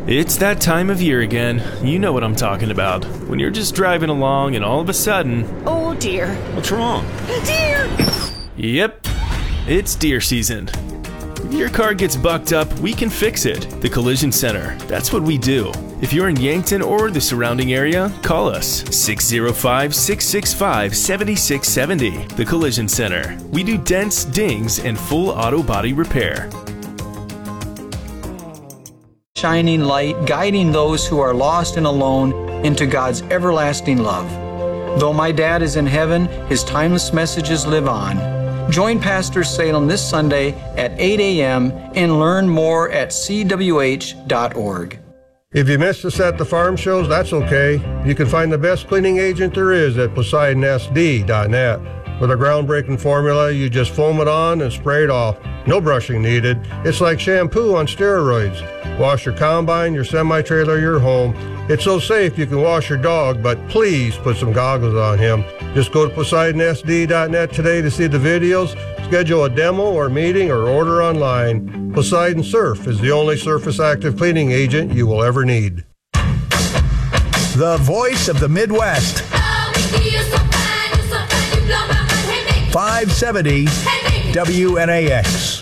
It's that time of year again. You know what I'm talking about. When you're just driving along and all of a sudden... Oh dear. What's wrong? Deer! Yep, it's deer season. If your car gets bucked up, we can fix it. The Collision Center. That's what we do. If you're in Yankton or the surrounding area, call us 605-665-7670. The Collision Center. We do dents, dings, and full auto body repair. Shining light, guiding those who are lost and alone into God's everlasting love. Though my dad is in heaven, his timeless messages live on. Join Pastor Salem this Sunday at 8 a.m. and learn more at cwh.org. If you missed us at the farm shows, that's okay. You can find the best cleaning agent there is at PoseidonSD.net. With a groundbreaking formula, you just foam it on and spray it off. No brushing needed. It's like shampoo on steroids. Wash your combine, your semi-trailer, your home. It's so safe you can wash your dog, but please put some goggles on him. Just go to PoseidonSD.net today to see the videos, schedule a demo or meeting, or order online. Poseidon Surf is the only surface active cleaning agent you will ever need. The voice of the Midwest. 570 WNAX.